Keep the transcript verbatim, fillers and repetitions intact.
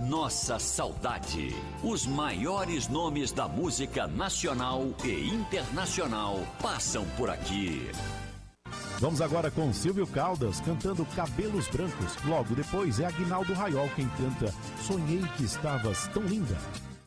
Nossa saudade. Os maiores nomes da música nacional e internacional passam por aqui. Vamos agora com Silvio Caldas cantando Cabelos Brancos. Logo depois é Aguinaldo Raiol quem canta Sonhei que Estavas Tão Linda.